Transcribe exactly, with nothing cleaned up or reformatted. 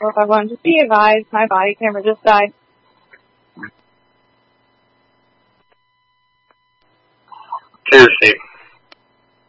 four five one, just be advised, my body camera just died. Cheers, Steve.